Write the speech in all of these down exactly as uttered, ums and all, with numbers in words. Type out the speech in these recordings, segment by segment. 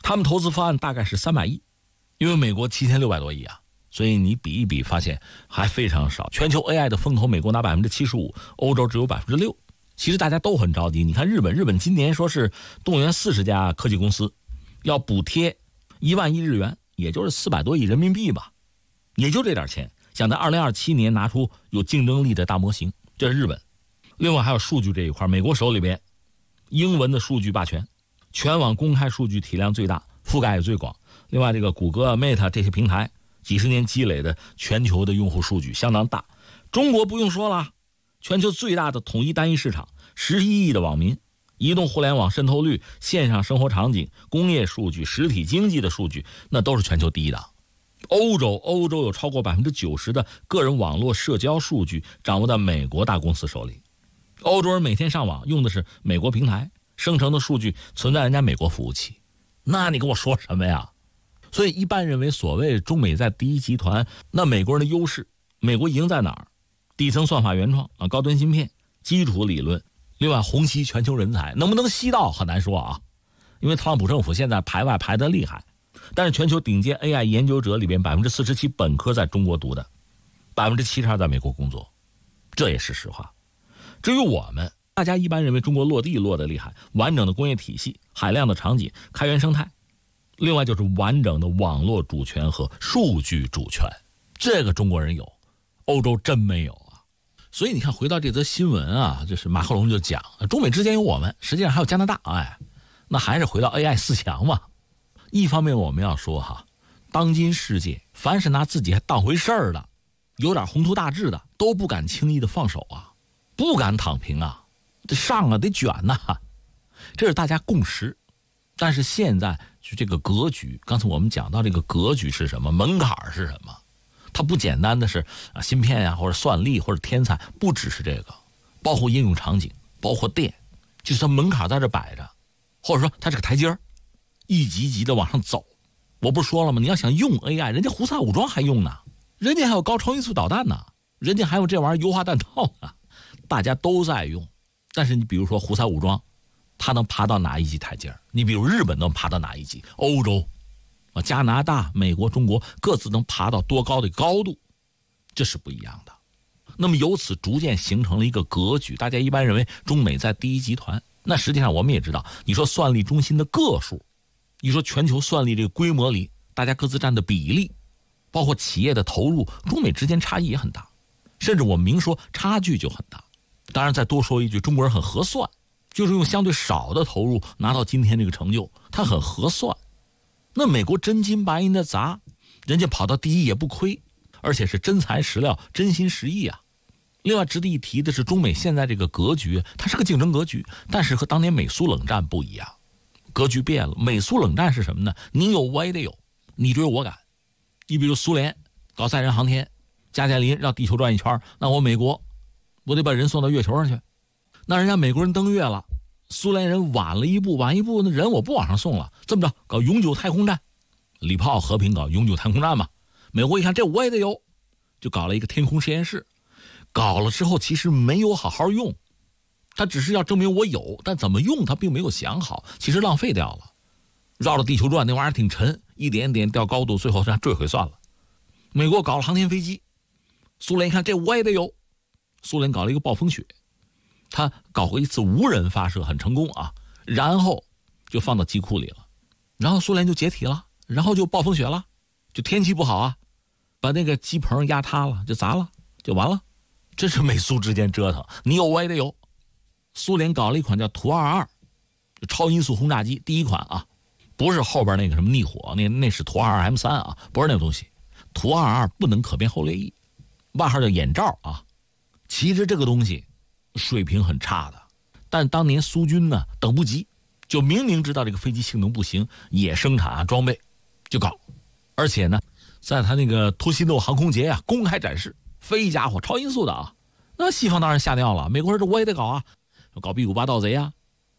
他们投资方案大概是三百亿，因为美国七千六百多亿啊，所以你比一比发现还非常少。全球 A I 的风投，美国拿百分之七十五，欧洲只有百分之六。其实大家都很着急，你看日本，日本今年说是动员四十家科技公司，要补贴一万亿日元，也就是四百多亿人民币吧，也就这点钱，想在二零二七年拿出有竞争力的大模型，这是日本。另外还有数据这一块，美国手里边英文的数据霸权，全网公开数据体量最大，覆盖也最广。另外这个谷歌、Meta 这些平台几十年积累的全球的用户数据相当大。中国不用说了，全球最大的统一单一市场，十一亿的网民，移动互联网渗透率、线上生活场景、工业数据、实体经济的数据，那都是全球第一档。欧洲欧洲有超过百分之九十的个人网络社交数据掌握在美国大公司手里。欧洲人每天上网用的是美国平台，生成的数据存在人家美国服务器，那你跟我说什么呀？所以一般认为，所谓中美在第一集团，那美国人的优势，美国赢在哪儿？底层算法原创啊，高端芯片、基础理论，另外虹吸全球人才，能不能吸到很难说啊，因为特朗普政府现在排外排得厉害。但是全球顶尖 A I 研究者里边，百分之四十七本科在中国读的，百分之七十二在美国工作，这也是实话。至于我们，大家一般认为中国落地落得厉害，完整的工业体系、海量的场景、开源生态，另外就是完整的网络主权和数据主权，这个中国人有，欧洲真没有啊。所以你看，回到这则新闻啊，就是马克龙就讲，中美之间有我们，实际上还有加拿大，哎，那还是回到 A I 四强嘛。一方面我们要说哈，当今世界凡是拿自己还当回事儿的，有点宏图大志的，都不敢轻易的放手啊，不敢躺平啊，这上啊得卷呐、啊，这是大家共识。但是现在就这个格局，刚才我们讲到这个格局是什么，门槛是什么，它不简单的是啊芯片呀、啊、或者算力或者天才，不只是这个，包括应用场景，包括电，就是它门槛在这摆着，或者说它是个台阶儿，一级一级的往上走。我不是说了吗？你要想用 A I， 人家胡塞武装还用呢，人家还有高超音速导弹呢，人家还有这玩意儿优化弹道呢，大家都在用。但是你比如说胡塞武装，它能爬到哪一级台阶？你比如日本能爬到哪一级？欧洲、加拿大、美国、中国各自能爬到多高的高度？这是不一样的。那么由此逐渐形成了一个格局，大家一般认为中美在第一集团，那实际上我们也知道，你说算力中心的个数，你说全球算力这个规模里，大家各自占的比例，包括企业的投入，中美之间差异也很大，甚至我们明说差距就很大。当然再多说一句，中国人很合算，就是用相对少的投入拿到今天这个成就，他很合算。那美国真金白银的砸，人家跑到第一也不亏，而且是真材实料，真心实意啊。另外值得一提的是，中美现在这个格局，它是个竞争格局，但是和当年美苏冷战不一样，格局变了。美苏冷战是什么呢？你有我也得有，你追我赶。你比如苏联搞载人航天，加加林绕地球转一圈，那我美国我得把人送到月球上去，那人家美国人登月了，苏联人晚了一步，晚一步那人我不往上送了，这么着搞永久太空站，礼炮和平搞永久太空站嘛。美国一看这我也得有，就搞了一个天空实验室。搞了之后其实没有好好用，他只是要证明我有，但怎么用他并没有想好，其实浪费掉了。绕着地球转那玩意儿挺沉，一点点掉高度，最后让坠毁算了。美国搞了航天飞机，苏联一看这我也得有，苏联搞了一个暴风雪，他搞过一次无人发射很成功啊，然后就放到机库里了，然后苏联就解体了，然后就暴风雪了，就天气不好啊，把那个机棚压塌了，就砸了，就完了。这是美苏之间折腾，你有我也得有。苏联搞了一款叫图二二超音速轰炸机，第一款啊，不是后边那个什么逆火，那那是图二二 M 三 啊，不是那个东西。图二二不能可变后掠翼，外号叫眼罩啊。其实这个东西水平很差的，但当年苏军呢等不及，就明明知道这个飞机性能不行，也生产啊装备就搞，而且呢在他那个托西诺航空节啊公开展示，飞家伙超音速的啊，那西方当然吓尿了，美国人这我也得搞啊，搞 B 五八盗贼啊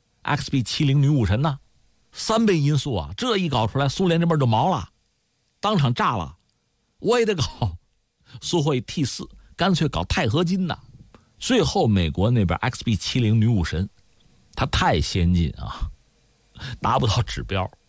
X B 七零女武神呐、啊，三倍音速啊，这一搞出来苏联这边就毛了，当场炸了，我也得搞苏霍伊 T 四，干脆搞钛合金呐。最后美国那边 X B 七零女武神它太先进啊，达不到指标，